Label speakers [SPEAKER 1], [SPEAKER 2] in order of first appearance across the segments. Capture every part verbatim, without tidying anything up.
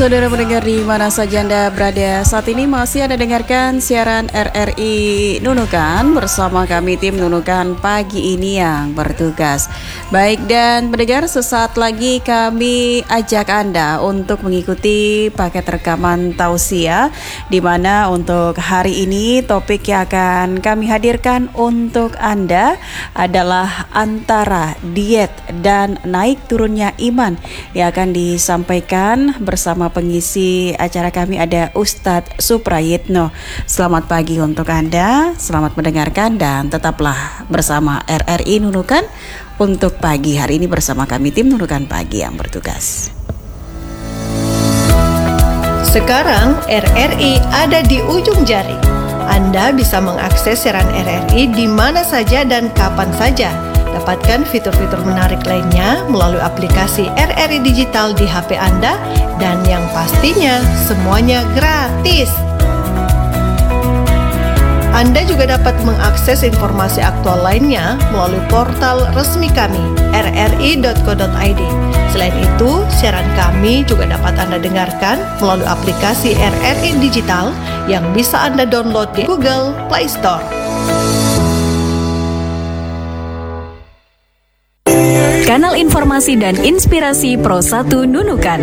[SPEAKER 1] Saudara pendengar di mana saja Anda berada saat ini, masih Anda dengarkan siaran R R I Nunukan bersama kami tim Nunukan pagi ini yang bertugas. Baik, dan pendengar, sesaat lagi kami ajak Anda untuk mengikuti paket rekaman tausiah, di mana untuk hari ini topik yang akan kami hadirkan untuk Anda adalah antara diet dan naik turunnya iman, yang akan disampaikan bersama pengisi acara kami ada Ustadz Suprayitno. Selamat pagi untuk Anda, selamat mendengarkan dan tetaplah bersama R R I Nunukan untuk pagi hari ini bersama kami tim Nunukan pagi yang bertugas.
[SPEAKER 2] Sekarang R R I ada di ujung jari. Anda bisa mengakses siaran R R I di mana saja dan kapan saja. Dapatkan fitur-fitur menarik lainnya melalui aplikasi R R I Digital di H P Anda, dan yang pastinya semuanya gratis. Anda juga dapat mengakses informasi aktual lainnya melalui portal resmi kami r r i dot co dot i d. Selain itu, siaran kami juga dapat Anda dengarkan melalui aplikasi R R I Digital yang bisa Anda download di Google Play Store.
[SPEAKER 3] Kanal informasi dan inspirasi Pro satu Nunukan.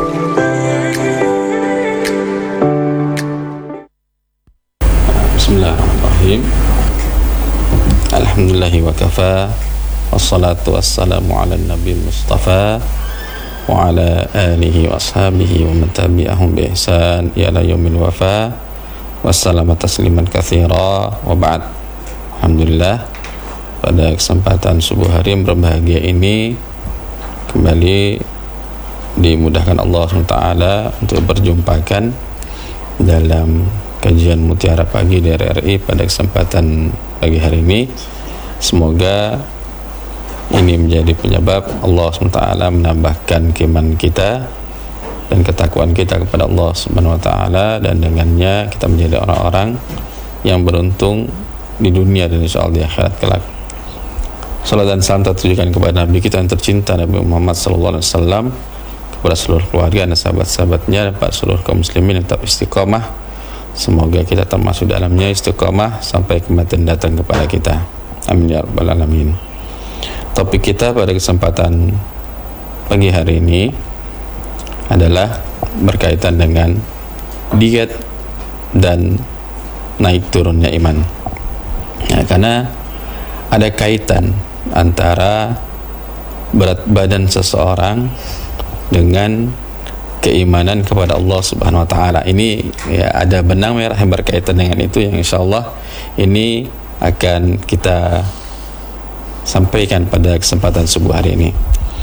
[SPEAKER 4] Bismillahirrahmanirrahim. Alhamdulillahi wa kafa. Wassalatu wassalamu ala nabi Mustafa wa ala alihi wa ashabihi wa man tabi'ahum bi ihsan ila yaumil wafa. Wassalamu tasliman katsira wa ba'd. Alhamdulillah, pada kesempatan subuh hari yang berbahagia ini kembali dimudahkan Allah subhanahu wa taala untuk berjumpakan dalam kajian Mutiara Pagi dari R R I pada kesempatan pagi hari ini. Semoga ini menjadi penyebab Allah subhanahu wa taala menambahkan keimanan kita dan ketakwaan kita kepada Allah subhanahu wa taala, dan dengannya kita menjadi orang-orang yang beruntung di dunia dan insyaallah di akhirat kelak. Salat dan salam tertujukan kepada Nabi kita yang tercinta, Nabi Muhammad sallallahu alaihi wasallam, kepada seluruh keluarga dan sahabat-sahabatnya, dan pada seluruh kaum muslimin yang tetap istiqomah. Semoga kita termasuk dalamnya istiqomah sampai kematian datang kepada kita. Amin ya rabbal alamin. Topik kita pada kesempatan pagi hari ini adalah berkaitan dengan diet dan naik turunnya iman. Ya, karena ada kaitan antara berat badan seseorang dengan keimanan kepada Allah Subhanahu wa taala. Ini ya, ada benang merah yang berkaitan dengan itu, yang insyaallah ini akan kita sampaikan pada kesempatan subuh hari ini.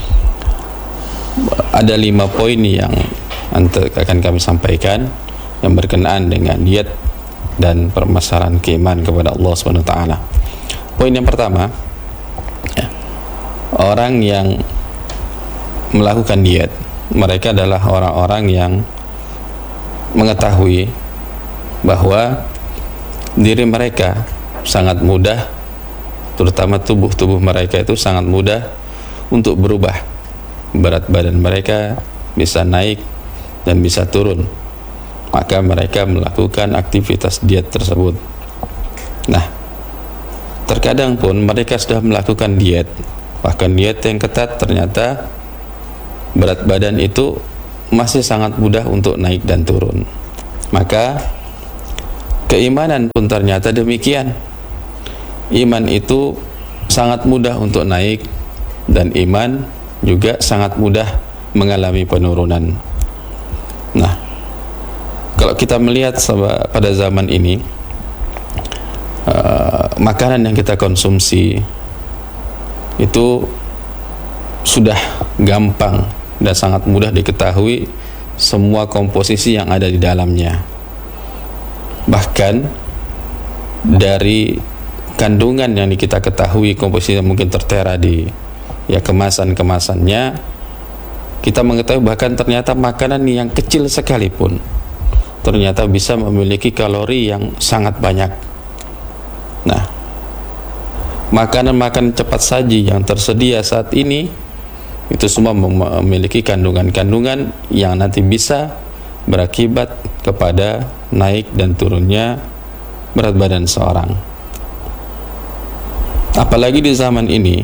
[SPEAKER 4] Ada lima poin yang akan kami sampaikan yang berkenaan dengan diet dan permasalahan keimanan kepada Allah Subhanahu wa taala. Poin yang pertama, ya, orang yang melakukan diet, mereka adalah orang-orang yang mengetahui bahwa diri mereka sangat mudah, terutama tubuh-tubuh mereka itu sangat mudah untuk berubah. Berat badan mereka bisa naik dan bisa turun, maka mereka melakukan aktivitas diet tersebut. Nah, terkadang pun mereka sudah melakukan diet, bahkan diet yang ketat, ternyata berat badan itu masih sangat mudah untuk naik dan turun. Maka keimanan pun ternyata demikian. Iman itu sangat mudah untuk naik, dan iman juga sangat mudah mengalami penurunan. Nah, kalau kita melihat pada zaman ini, Uh, makanan yang kita konsumsi itu sudah gampang dan sangat mudah diketahui semua komposisi yang ada di dalamnya. Bahkan dari kandungan yang kita ketahui komposisi yang mungkin tertera di ya kemasan-kemasannya, kita mengetahui bahkan ternyata makanan yang kecil sekalipun ternyata bisa memiliki kalori yang sangat banyak. Nah, makanan-makanan cepat saji yang tersedia saat ini itu semua memiliki kandungan-kandungan yang nanti bisa berakibat kepada naik dan turunnya berat badan seorang. Apalagi di zaman ini,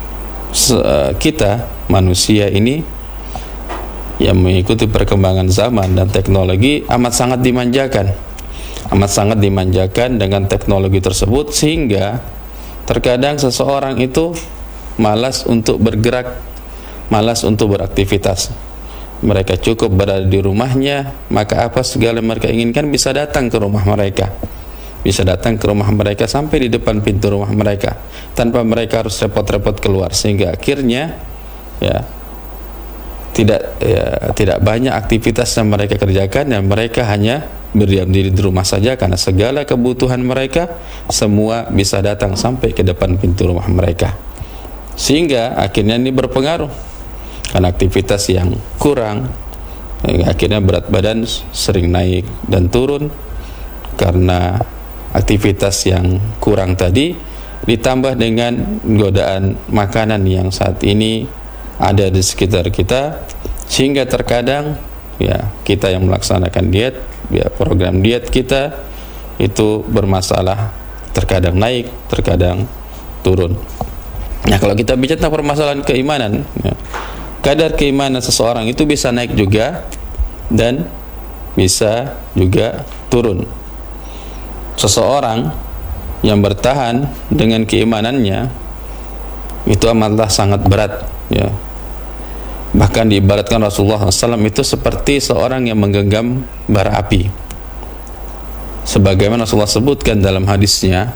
[SPEAKER 4] kita manusia ini yang mengikuti perkembangan zaman dan teknologi amat sangat dimanjakan, amat sangat dimanjakan dengan teknologi tersebut, sehingga terkadang seseorang itu malas untuk bergerak, malas untuk beraktivitas. Mereka cukup berada di rumahnya, maka apa segala mereka inginkan bisa datang ke rumah mereka, bisa datang ke rumah mereka sampai di depan pintu rumah mereka tanpa mereka harus repot-repot keluar, sehingga akhirnya ya tidak ya, tidak banyak aktivitas yang mereka kerjakan dan mereka hanya berdiam diri di rumah saja, karena segala kebutuhan mereka semua bisa datang sampai ke depan pintu rumah mereka, sehingga akhirnya ini berpengaruh karena aktivitas yang kurang, akhirnya berat badan sering naik dan turun karena aktivitas yang kurang tadi, ditambah dengan godaan makanan yang saat ini ada di sekitar kita, sehingga terkadang ya kita yang melaksanakan diet, ya program diet kita itu bermasalah, terkadang naik, terkadang turun. Nah, kalau kita bicara tentang permasalahan keimanan, ya, kadar keimanan seseorang itu bisa naik juga dan bisa juga turun. Seseorang yang bertahan dengan keimanannya itu amatlah sangat berat, ya. Bahkan diibaratkan Rasulullah shallallahu alaihi wasallam itu seperti seorang yang menggenggam bara api. Sebagaimana Rasulullah sebutkan dalam hadisnya,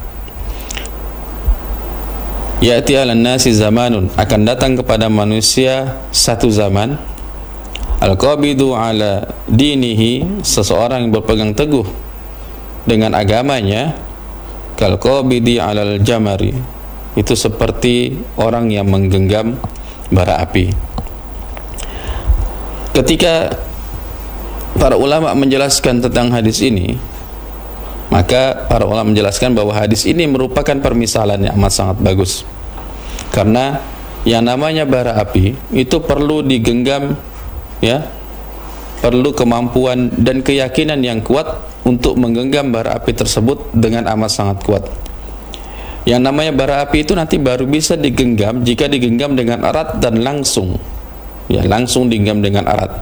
[SPEAKER 4] ya'ti 'alan nasi zamanun, akan datang kepada manusia satu zaman, al-qabidu 'ala dinihi, seseorang yang berpegang teguh dengan agamanya, kal qabidi 'alal jamari, itu seperti orang yang menggenggam bara api. Ketika para ulama menjelaskan tentang hadis ini, maka para ulama menjelaskan bahwa hadis ini merupakan permisalan yang amat sangat bagus, karena yang namanya bara api itu perlu digenggam, ya, perlu kemampuan dan keyakinan yang kuat untuk menggenggam bara api tersebut dengan amat sangat kuat. Yang namanya bara api itu nanti baru bisa digenggam jika digenggam dengan erat dan langsung, ya, langsung digenggam dengan erat.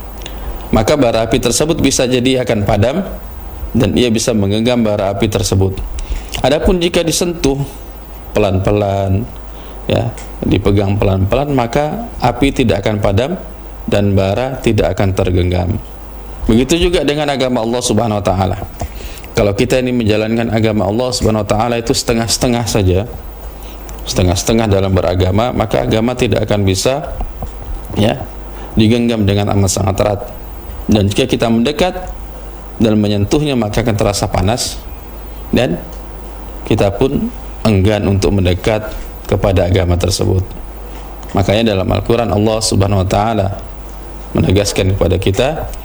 [SPEAKER 4] Maka bara api tersebut bisa jadi akan padam dan ia bisa menggenggam bara api tersebut. Adapun jika disentuh pelan-pelan, ya, dipegang pelan-pelan, maka api tidak akan padam dan bara tidak akan tergenggam. Begitu juga dengan agama Allah Subhanahu wa taala. Kalau kita ini menjalankan agama Allah Subhanahu wa taala itu setengah-setengah saja, setengah-setengah dalam beragama, maka agama tidak akan bisa, ya, digenggam dengan amat sangat erat. Dan jika kita mendekat dan menyentuhnya, maka akan terasa panas dan kita pun enggan untuk mendekat kepada agama tersebut. Makanya dalam Al-Quran Allah Subhanahu wa taala menegaskan kepada kita,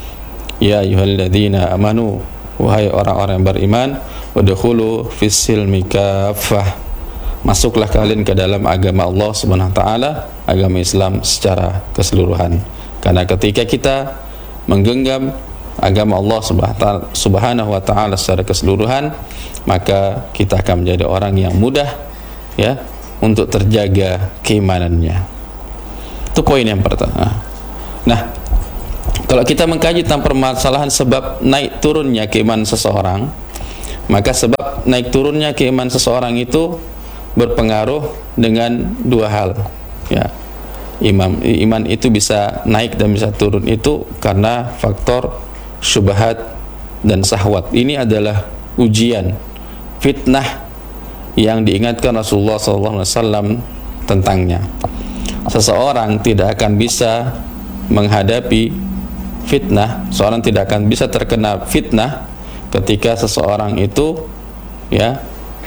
[SPEAKER 4] ya ayyuhalladzina amanu, wahai orang-orang yang beriman, udkhulu fis-silmi kaffah, masuklah kalian ke dalam agama Allah Subhanahu wa taala, agama Islam secara keseluruhan. Karena ketika kita menggenggam agama Allah Subhanahu wa taala secara keseluruhan, maka kita akan menjadi orang yang mudah, ya, untuk terjaga keimanannya. Itu poin yang pertama. Nah, kalau kita mengkaji tentang permasalahan sebab naik turunnya keimanan seseorang, maka sebab naik turunnya keimanan seseorang itu berpengaruh dengan dua hal, ya. Imam, iman itu bisa naik dan bisa turun itu karena faktor syubhat dan syahwat. Ini adalah ujian, fitnah yang diingatkan Rasulullah shallallahu alaihi wasallam tentangnya. Seseorang tidak akan bisa menghadapi fitnah, seorang tidak akan bisa terkena fitnah ketika seseorang itu, ya,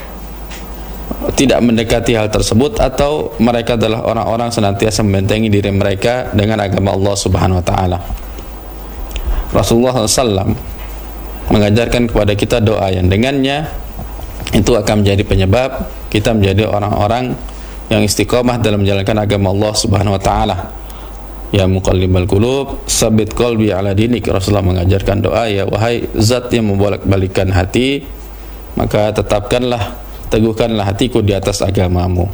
[SPEAKER 4] tidak mendekati hal tersebut, atau mereka adalah orang-orang senantiasa membentengi diri mereka dengan agama Allah Subhanahu wa taala. Rasulullah shallallahu alaihi wasallam mengajarkan kepada kita doa yang dengannya itu akan menjadi penyebab kita menjadi orang-orang yang istiqomah dalam menjalankan agama Allah Subhanahu wa taala. Ya muqallibal qulub, sabit qalbi ala dinik. Rasulullah mengajarkan doa, ya wahai zat yang membolak-balikkan hati, maka tetapkanlah, teguhkanlah hatiku di atas agamamu.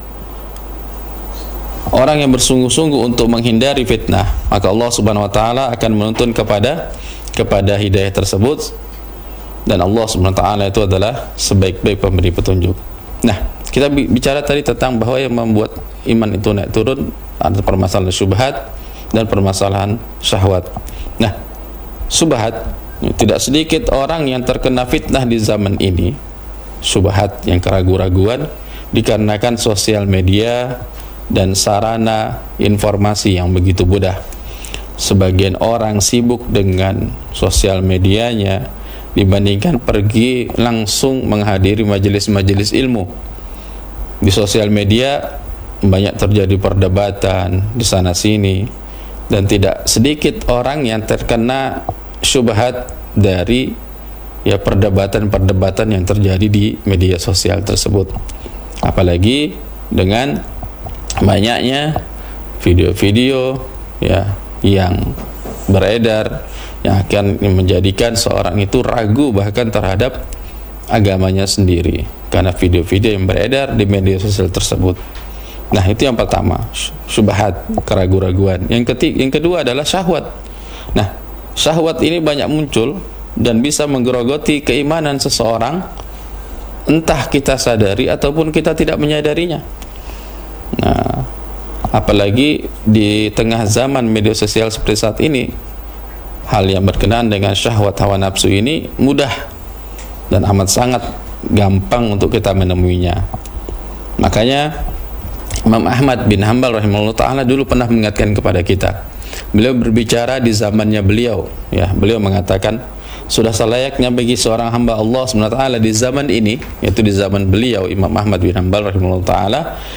[SPEAKER 4] Orang yang bersungguh-sungguh untuk menghindari fitnah, maka Allah Subhanahu wa taala akan menuntun kepada kepada hidayah tersebut, dan Allah Subhanahu wa taala itu adalah sebaik-baik pemberi petunjuk. Nah, kita bicara tadi tentang bahwa yang membuat iman itu naik turun ada permasalahan syubhat dan permasalahan syahwat. Nah, syubhat, tidak sedikit orang yang terkena fitnah di zaman ini, syubhat yang keraguan-raguan dikarenakan sosial media dan sarana informasi yang begitu mudah. Sebagian orang sibuk dengan sosial medianya dibandingkan pergi langsung menghadiri majelis-majelis ilmu. Di sosial media banyak terjadi perdebatan di sana sini, dan tidak sedikit orang yang terkena syubhat dari ya perdebatan-perdebatan yang terjadi di media sosial tersebut. Apalagi dengan banyaknya video-video ya yang beredar yang akan menjadikan seorang itu ragu bahkan terhadap agamanya sendiri karena video-video yang beredar di media sosial tersebut. Nah, itu yang pertama, syubhat, keraguan-raguan. Yang ketiga, yang kedua adalah syahwat. Nah, syahwat ini banyak muncul dan bisa menggerogoti keimanan seseorang, entah kita sadari ataupun kita tidak menyadarinya. Nah, apalagi di tengah zaman media sosial seperti saat ini, hal yang berkenaan dengan syahwat hawa nafsu ini mudah dan amat sangat gampang untuk kita menemuinya. Makanya Imam Ahmad bin Hanbal rahimahullah ta'ala dulu pernah mengingatkan kepada kita. Beliau berbicara di zamannya beliau, ya, beliau mengatakan sudah selayaknya bagi seorang hamba Allah subhanahu wa taala di zaman ini, yaitu di zaman beliau Imam Ahmad bin Hanbal rahimahullah ta'ala,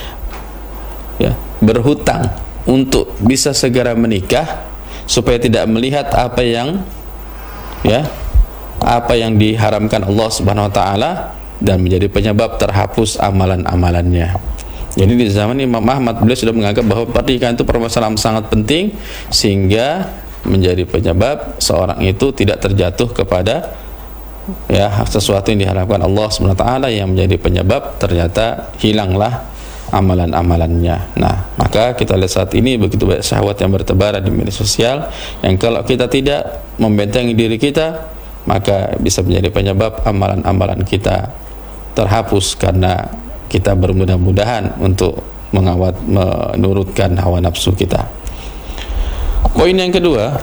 [SPEAKER 4] ya, berhutang untuk bisa segera menikah supaya tidak melihat apa yang ya apa yang diharamkan Allah subhanahu wa ta'ala dan menjadi penyebab terhapus amalan-amalannya. Jadi di zaman Imam Ahmad, beliau sudah menganggap bahwa pernikahan itu permasalahan sangat penting sehingga menjadi penyebab seorang itu tidak terjatuh kepada ya sesuatu yang diharapkan Allah subhanahu wa taala yang menjadi penyebab ternyata hilanglah amalan-amalannya. Nah, maka kita lihat saat ini begitu banyak syahwat yang bertebaran di media sosial yang kalau kita tidak membentengi diri kita, maka bisa menjadi penyebab amalan-amalan kita terhapus karena kita bermudah-mudahan untuk mengawat menurutkan hawa nafsu kita. Poin yang kedua,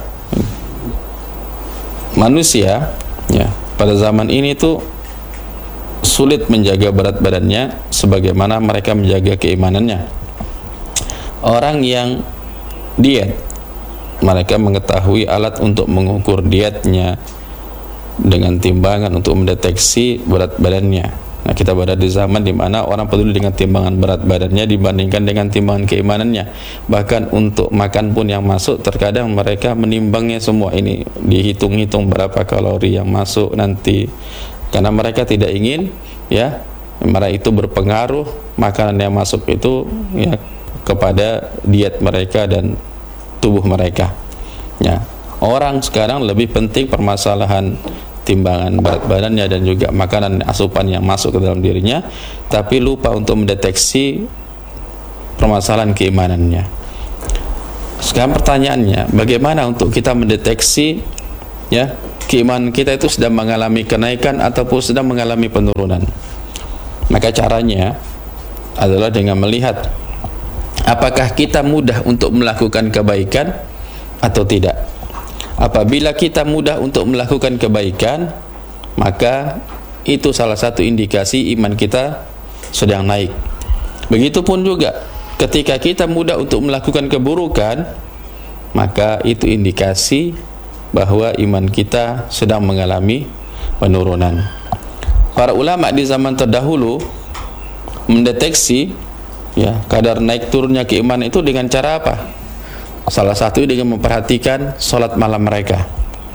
[SPEAKER 4] manusia ya pada zaman ini tuh sulit menjaga berat badannya sebagaimana mereka menjaga keimanannya. Orang yang diet, mereka mengetahui alat untuk mengukur dietnya dengan timbangan untuk mendeteksi berat badannya. Nah, kita berada di zaman di mana orang peduli dengan timbangan berat badannya dibandingkan dengan timbangan keimanannya. Bahkan untuk makan pun yang masuk, terkadang mereka menimbangnya semua ini, dihitung-hitung berapa kalori yang masuk nanti, karena mereka tidak ingin ya mereka itu berpengaruh makanan yang masuk itu ya kepada diet mereka dan tubuh mereka. Ya, orang sekarang lebih penting permasalahan timbangan berat badannya dan juga makanan asupan yang masuk ke dalam dirinya, tapi lupa untuk mendeteksi permasalahan keimanannya. Sekarang pertanyaannya, bagaimana untuk kita mendeteksi ya keimanan kita itu sedang mengalami kenaikan ataupun sedang mengalami penurunan? Maka caranya adalah dengan melihat apakah kita mudah untuk melakukan kebaikan atau tidak. Apabila kita mudah untuk melakukan kebaikan, maka itu salah satu indikasi iman kita sedang naik. Begitupun juga ketika kita mudah untuk melakukan keburukan, maka itu indikasi bahwa iman kita sedang mengalami penurunan. Para ulama di zaman terdahulu mendeteksi ya kadar naik turunnya keimanan itu dengan cara apa? Salah satu dengan memperhatikan salat malam mereka.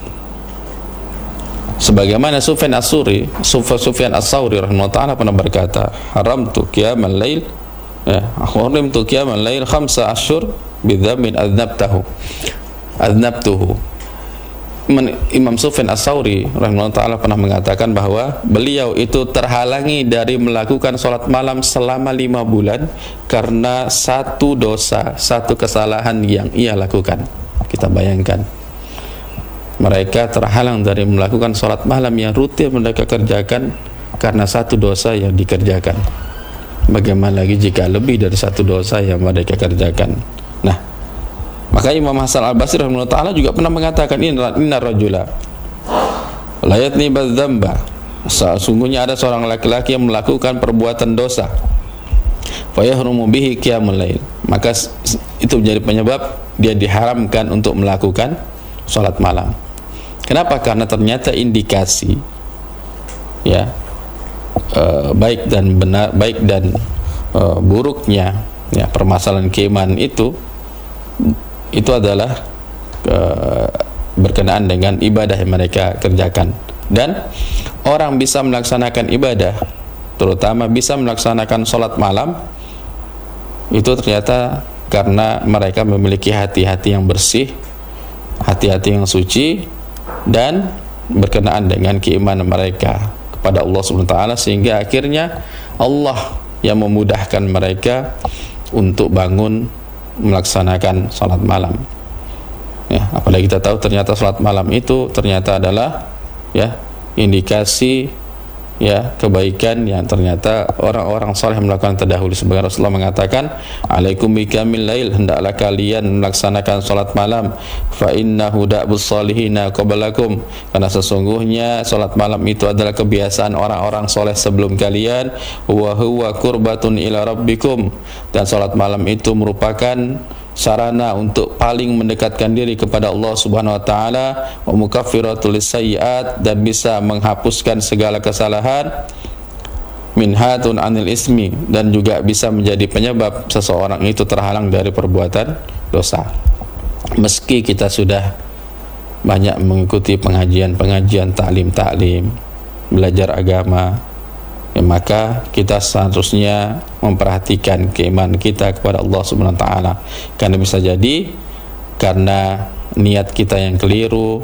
[SPEAKER 4] Sebagaimana Sufyan As-Suri, Sufyan As-Sauri rahimahullah ta'ala pernah berkata, haramtu qiyamal lail Ya, hurimtu qiyamal lail khamsa asyhur bidzambin adznabtahu. Adznabtuhu. Imam Sufyan Ats-Tsauri rahimahullah taala pernah mengatakan bahwa beliau itu terhalangi dari melakukan sholat malam selama lima bulan karena satu dosa, satu kesalahan yang ia lakukan. Kita bayangkan, mereka terhalang dari melakukan sholat malam yang rutin mereka kerjakan karena satu dosa yang dikerjakan. Bagaimana lagi jika lebih dari satu dosa yang mereka kerjakan? Nah, maka Imam Hasan Al-Basri rahimahullah taala juga pernah mengatakan, inna rajula la yatniba dzamba, sesungguhnya ada seorang laki-laki yang melakukan perbuatan dosa, fa yahrumu bihi qiyamul lail, maka itu menjadi penyebab dia diharamkan untuk melakukan salat malam. Kenapa? Karena ternyata indikasi ya e, baik dan benar, baik dan e, buruknya ya permasalahan keimanan itu itu adalah e, berkenaan dengan ibadah yang mereka kerjakan. Dan orang bisa melaksanakan ibadah, terutama bisa melaksanakan sholat malam, itu ternyata karena mereka memiliki hati-hati yang bersih, hati-hati yang suci, dan berkenaan dengan keimanan mereka kepada Allah subhanahu wa taala, sehingga akhirnya Allah yang memudahkan mereka untuk bangun melaksanakan salat malam. Ya, apalagi kita tahu ternyata salat malam itu ternyata adalah ya indikasi ya kebaikan yang ternyata orang-orang saleh melakukan terdahulu. Sebagai Rasulullah mengatakan, alaikum biqiyamil lail, hendaklah kalian melaksanakan salat malam, fa innahu da'bus salihina qablakum, karena sesungguhnya salat malam itu adalah kebiasaan orang-orang saleh sebelum kalian, wa huwa qurbatun ila rabbikum, dan salat malam itu merupakan sarana untuk paling mendekatkan diri kepada Allah Subhanahu wa taala, wa mukaffiratul sayyi'at, dan bisa menghapuskan segala kesalahan, minhatun anil ismi, dan juga bisa menjadi penyebab seseorang itu terhalang dari perbuatan dosa. Meski kita sudah banyak mengikuti pengajian-pengajian, taklim-taklim, belajar agama, ya, maka kita seharusnya memperhatikan keimanan kita kepada Allah Subhanahu wa taala, karena bisa jadi karena niat kita yang keliru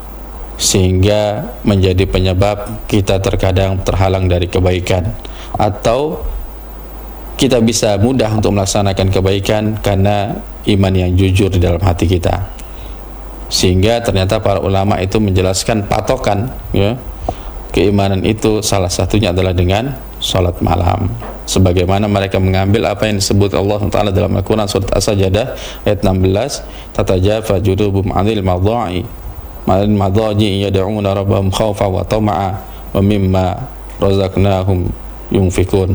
[SPEAKER 4] sehingga menjadi penyebab kita terkadang terhalang dari kebaikan, atau kita bisa mudah untuk melaksanakan kebaikan karena iman yang jujur di dalam hati kita. Sehingga ternyata para ulama itu menjelaskan patokan ya keimanan itu salah satunya adalah dengan salat malam, sebagaimana mereka mengambil apa yang disebut Allah Taala dalam Al-Quran surat As-Sajdah ayat enam belas, tatajafa junubuhum 'anil madha'i ma'al madhaji yad'una rabbahum khawfa wa tama'a wa mimma razaqnahum yunfikun.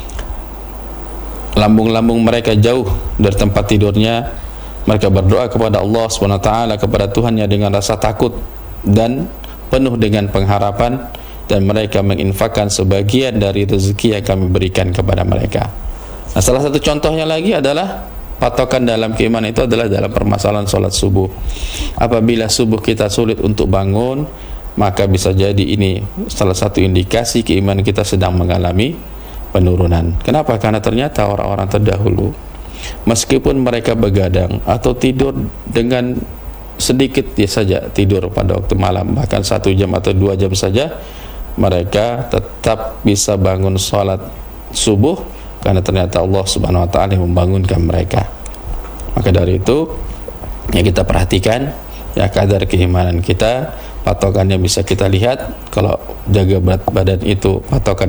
[SPEAKER 4] Lambung-lambung mereka jauh dari tempat tidurnya, mereka berdoa kepada Allah Subhanahu wa taala, kepada Tuhannya dengan rasa takut dan penuh dengan pengharapan, dan mereka menginfakkan sebagian dari rezeki yang kami berikan kepada mereka. Nah, salah satu contohnya lagi adalah patokan dalam keimanan itu adalah dalam permasalahan sholat subuh. Apabila subuh kita sulit untuk bangun, maka bisa jadi ini salah satu indikasi keimanan kita sedang mengalami penurunan. Kenapa? Karena ternyata orang-orang terdahulu, meskipun mereka begadang atau tidur dengan sedikit ya saja, tidur pada waktu malam, bahkan satu jam atau dua jam saja, mereka tetap bisa bangun sholat subuh karena ternyata Allah Subhanahu wa taala membangunkan mereka. Maka dari itu ya kita perhatikan ya kadar keimanan kita, patokannya bisa kita lihat. Kalau jaga berat badan itu patokan